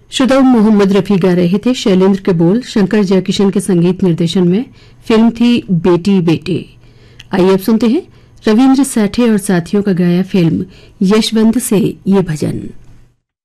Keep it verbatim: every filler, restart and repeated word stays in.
श्रोताओं, मोहम्मद रफी गा रहे थे। शैलेंद्र के बोल शंकर जयकिशन के संगीत निर्देशन में फिल्म थी बेटी बेटे। आइए अब सुनते हैं रविंद्र साठे और साथियों का गाया फिल्म यशवंत से ये भजन।